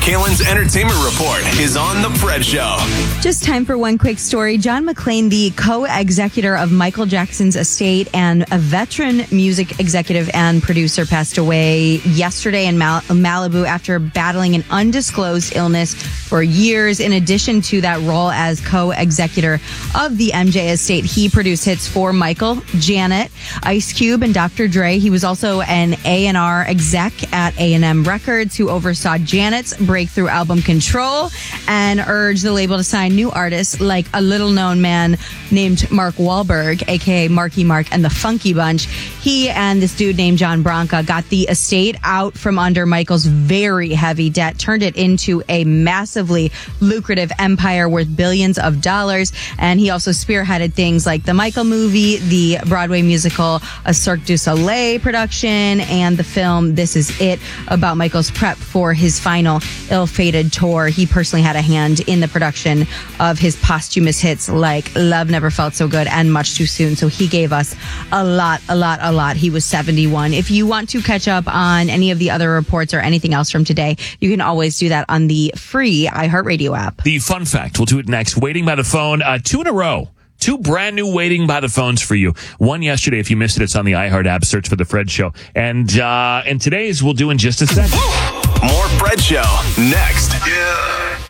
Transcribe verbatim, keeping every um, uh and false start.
Kalen's entertainment report is on The Fred Show. Just time for one quick story. John McClane, the co-executor of Michael Jackson's estate and a veteran music executive and producer, passed away yesterday in Mal- Malibu after battling an undisclosed illness for years. In addition to that role as co-executor of the M J estate, he produced hits for Michael, Janet, Ice Cube, and Doctor Dre. He was also an A and R exec at A and M Records who oversaw Janet's breakthrough album Control and urged the label to sign new artists like a little-known man named Mark Wahlberg, a k a. Marky Mark and the Funky Bunch. He and this dude named John Branca got the estate out from under Michael's very heavy debt, turned it into a massively lucrative empire worth billions of dollars, and he also spearheaded things like the Michael movie, the Broadway musical, a Cirque du Soleil production, and the film This Is It, about Michael's prep for his final ill-fated tour. He personally had a hand in the production of his posthumous hits like Love Never Felt So Good and Much Too Soon. So he gave us a lot, a lot, a lot. He was seventy-one. If you want to catch up on any of the other reports or anything else from today, you can always do that on the free iHeartRadio app. The fun fact, we'll do it next. Waiting by the phone, uh, two in a row. Two brand new waiting by the phones for you. One yesterday. If you missed it, it's on the iHeart app. Search for The Fred Show. And, uh, and today's we'll do in just a second. More Fred Show next. Yeah.